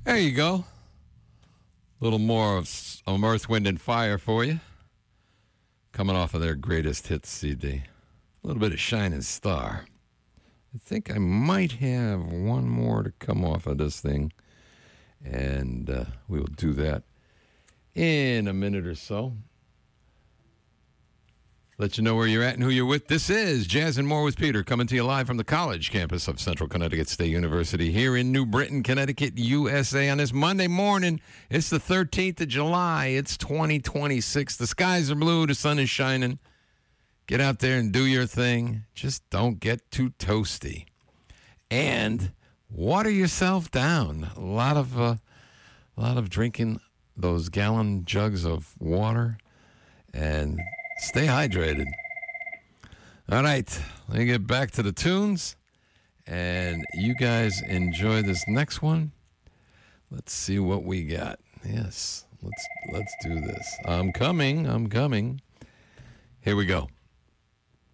There you go. A little more of Earth, Wind, and Fire for you. Coming off of their greatest hits CD. A little bit of Shining Star. I think I might have one more to come off of this thing. And we will do that in a minute or so. Let you know where you're at and who you're with. This is Jazz and More with Peter, coming to you live from the college campus of Central Connecticut State University here in New Britain, Connecticut, USA. On this Monday morning, it's the 13th of July. It's 2026. The skies are blue. The sun is shining. Get out there and do your thing. Just don't get too toasty. And water yourself down. A lot of drinking those gallon jugs of water. And stay hydrated. All right, let me get back to the tunes, and you guys enjoy this next one. Let's see what we got. Yes, let's do this. I'm coming. Here we go.